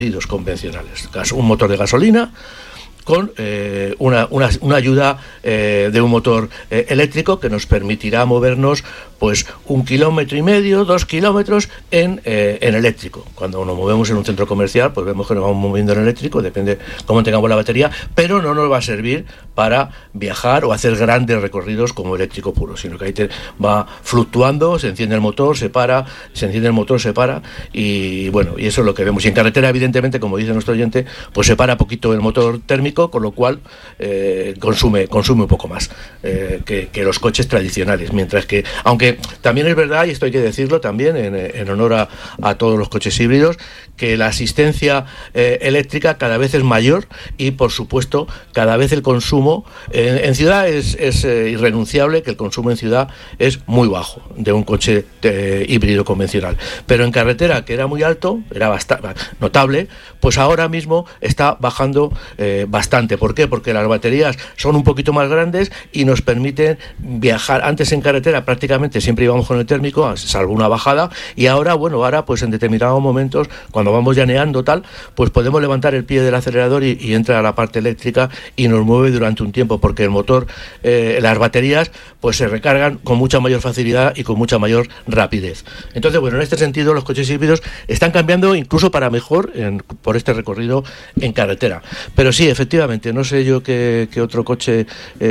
convencionales. Un motor de gasolina con una ayuda de un motor eléctrico que nos permitirá movernos pues 1,5 kilómetros, 2 kilómetros en eléctrico. Cuando nos movemos en un centro comercial, pues vemos que nos vamos moviendo en eléctrico, depende cómo tengamos la batería, pero no nos va a servir para viajar o hacer grandes recorridos como eléctrico puro, sino que ahí va fluctuando, se enciende el motor, se para, se enciende el motor, se para, y bueno, y eso es lo que vemos. Y en carretera, evidentemente, como dice nuestro oyente, pues se para poquito el motor térmico, con lo cual consume un poco más que los coches tradicionales, mientras que, aunque también es verdad, y esto hay que decirlo también en honor a todos los coches híbridos, que la asistencia eléctrica cada vez es mayor y, por supuesto, cada vez el consumo en ciudad es irrenunciable, que el consumo en ciudad es muy bajo de un coche híbrido convencional, pero en carretera, que era muy alto, era bastante notable, pues ahora mismo está bajando bastante. ¿Por qué? Porque las baterías son un poquito más grandes y nos permiten viajar. Antes en carretera prácticamente siempre íbamos con el térmico, salvo una bajada, y ahora pues en determinados momentos, cuando vamos llaneando tal, pues podemos levantar el pie del acelerador y entra a la parte eléctrica y nos mueve durante un tiempo, porque el motor, las baterías, pues se recargan con mucha mayor facilidad y con mucha mayor rapidez. Entonces, bueno, en este sentido los coches híbridos están cambiando incluso para mejor por este recorrido en carretera. Pero sí, efectivamente, no sé yo qué otro coche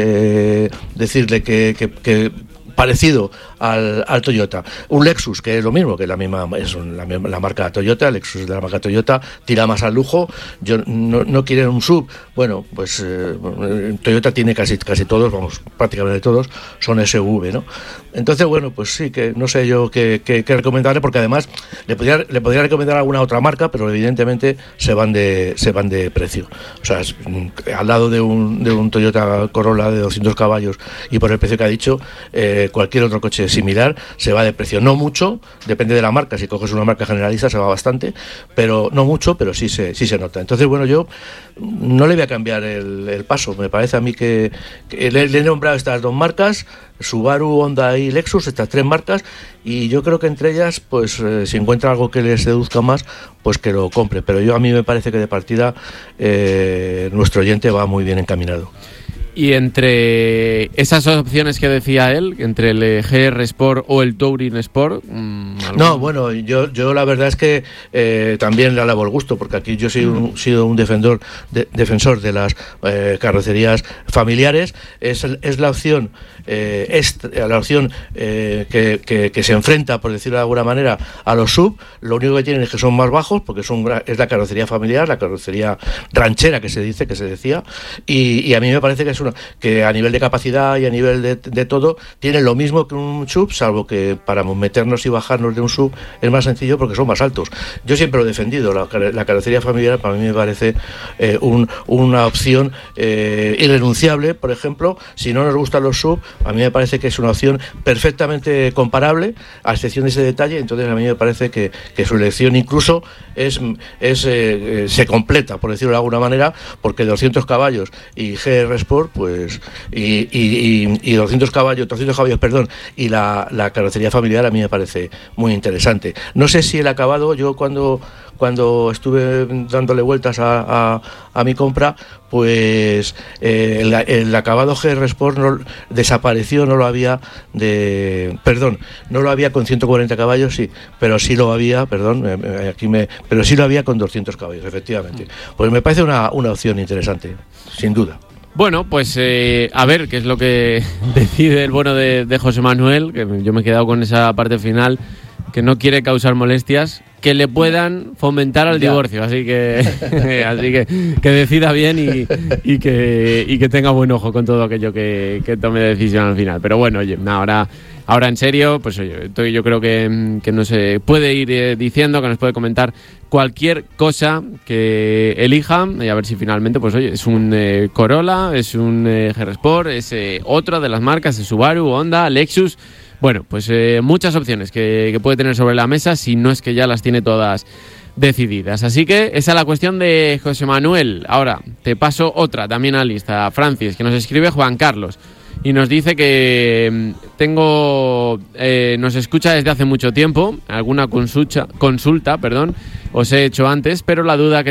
decirle que parecido al Toyota. Un Lexus, que es lo mismo, que la marca Toyota. Lexus de la marca Toyota tira más al lujo. Yo no quieren un SUV. Bueno, pues Toyota tiene casi todos, vamos, prácticamente todos son SUV, ¿no? Entonces, bueno, pues sí, que no sé yo qué recomendarle, porque además le podría recomendar alguna otra marca, pero evidentemente se van de precio. O sea, al lado de un Toyota Corolla de 200 caballos y por el precio que ha dicho, cualquier otro coche similar se va de precio. No mucho, depende de la marca. Si coges una marca generalista se va bastante, pero no mucho, pero sí se nota. Entonces, bueno, yo no le voy a cambiar el paso. Me parece a mí que le he nombrado estas dos marcas, Subaru, Honda y Lexus, estas tres marcas, y yo creo que entre ellas, pues si encuentra algo que les seduzca más, pues que lo compre. Pero a mí me parece que de partida nuestro oyente va muy bien encaminado. Y entre esas opciones que decía él, entre el GR Sport o el Touring Sport... No, bueno, yo la verdad es que también le alabo el gusto, porque aquí yo he sido un defensor de las carrocerías familiares. Es la opción que se enfrenta, por decirlo de alguna manera, a los SUV. Lo único que tienen es que son más bajos, porque es la carrocería familiar, la carrocería ranchera que se decía, y a mí me parece que es que a nivel de capacidad y a nivel de todo tienen lo mismo que un SUV, salvo que para meternos y bajarnos de un SUV es más sencillo porque son más altos. Yo siempre lo he defendido, la carrocería familiar para mí me parece una opción irrenunciable. Por ejemplo, si no nos gustan los SUV, a mí me parece que es una opción perfectamente comparable, a excepción de ese detalle. Entonces a mí me parece que su elección incluso se completa, por decirlo de alguna manera, porque 200 caballos y GR Sport, pues y 200 caballos, y la carrocería familiar a mí me parece muy interesante. No sé si el acabado, yo cuando estuve dándole vueltas a mi compra, pues el acabado GR Sport desapareció, no lo había con 140 caballos, sí, pero sí lo había, pero sí lo había con 200 caballos, efectivamente. Pues me parece una opción interesante, sin duda. Bueno, pues a ver qué es lo que decide el bueno de José Manuel, que yo me he quedado con esa parte final, que no quiere causar molestias que le puedan fomentar al divorcio, así que decida bien y que tenga buen ojo con todo aquello que tome decisión al final. Pero bueno, oye, ahora en serio, pues oye, yo creo que nos puede ir diciendo, que nos puede comentar cualquier cosa que elija, y a ver si finalmente, pues oye, es un Corolla, es un GR Sport, es otra de las marcas, es Subaru, Honda, Lexus. Bueno, pues muchas opciones que puede tener sobre la mesa, si no es que ya las tiene todas decididas. Así que esa es la cuestión de José Manuel. Ahora te paso otra también a la lista, Francis, que nos escribe Juan Carlos, y nos dice que nos escucha desde hace mucho tiempo, alguna consulta, os he hecho antes, pero la duda que